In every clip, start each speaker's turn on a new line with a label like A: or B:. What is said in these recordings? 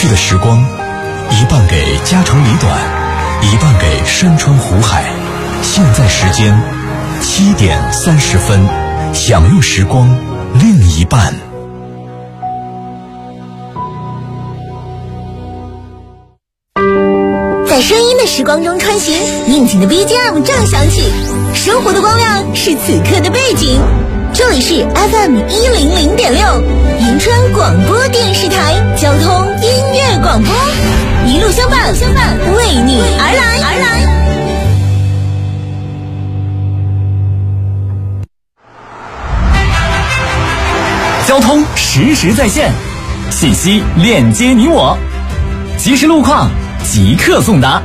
A: 去的时光，一半给家长里短，一半给山川湖海。现在时间7点30分，享用时光另一半。
B: 在声音的时光中穿行，应景的 BGM 正响起，生活的光亮是此刻的背景。这里是 FM 100.6银川广播电视台交通音乐广播，一路相伴，为你而来。
C: 交通实时在线，信息链接你我，即时路况即刻送达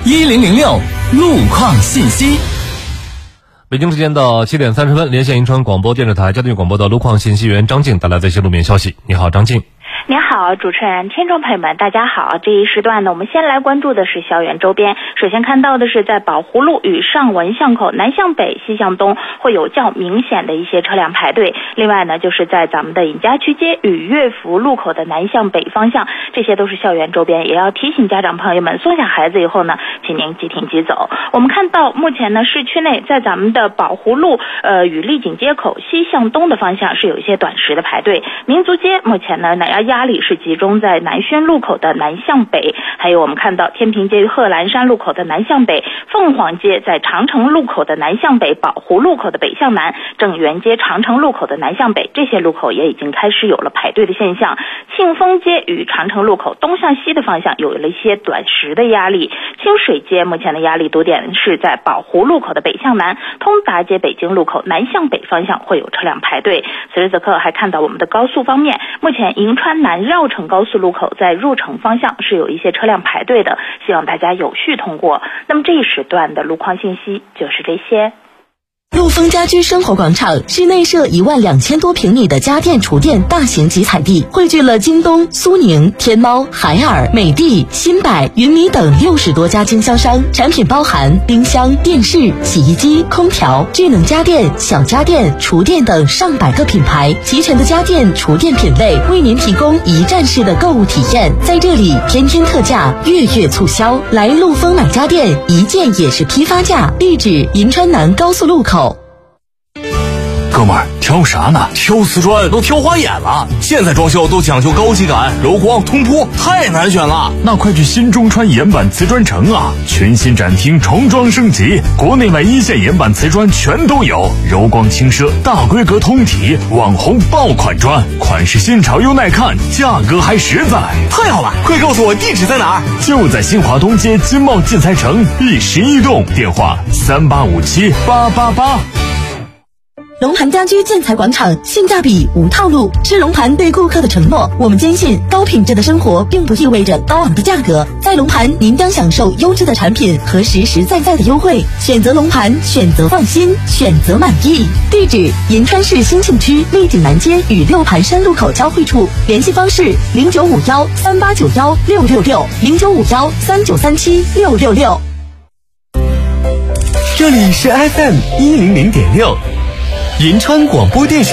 C: ，1006路况信息。
D: 北京时间到7点30分，连线银川广播电视台交通广播的路况信息员张静带来最新路面消息。你好，张静。
E: 您好，主持人，听众朋友们，大家好。这一时段呢，我们先来关注的是校园周边。首先看到的是在宝湖路与上文巷口南向北、西向东会有较明显的一些车辆排队。另外呢，就是在咱们的尹家区街与乐福路口的南向北方向，这些都是校园周边，也要提醒家长朋友们送下孩子以后呢，请您即停即走。我们看到目前呢，市区内在咱们的宝湖路与丽景街口西向东的方向是有一些短时的排队。民族街目前呢压力是集中在南轩路口的南向北，还有我们看到天平街与贺兰山路口的南向北，凤凰街在长城路口的南向北，宝湖路口的北向南，正源街长城路口的南向北，这些路口也已经开始有了排队的现象。庆丰街与长城路口东向西的方向有了一些短时的压力。清水街目前的压力堵点是在宝湖路口的北向南，通达街北京路口南向北方向会有车辆排队。此时此刻还看到我们的高速方面，目前银川南绕城高速路口在入城方向是有一些车辆排队的，希望大家有序通过。那么这一时段的路况信息就是这些。
B: 陆丰家居生活广场是内设12000多平米的家电厨电大型集采地，汇聚了京东、苏宁、天猫、海尔、美的、新百、云米等60多家经销商，产品包含冰箱、电视、洗衣机、空调、智能家电、小家电、厨电等上百个品牌，齐全的家电厨电品类，为您提供一站式的购物体验。在这里天天特价，月月促销，来陆丰买家电，一件也是批发价。地址银川南高速路口。
F: 哥们儿，挑啥呢？挑瓷砖都挑花眼了，现在装修都讲究高级感、柔光、通铺，太难选了。
G: 那快去新中川岩板瓷砖城啊！全新展厅，重装升级，国内外一线岩板瓷砖全都有，柔光轻奢，大规格通体，网红爆款砖，款式新潮又耐看，价格还实在。
F: 太好了，快告诉我地址在哪儿？
G: 就在新华东街金茂建材城第11栋，电话38578888。
B: 龙盘家居建材广场，性价比无套路，是龙盘对顾客的承诺。我们坚信，高品质的生活并不意味着高昂的价格。在龙盘，您将享受优质的产品和实实在在的优惠。选择龙盘，选择放心，选择满意。地址：银川市兴庆区丽景南街与六盘山路口交汇处。联系方式：095138916660，0951393766。
H: 这里是 FM 100.6，银川广播电视。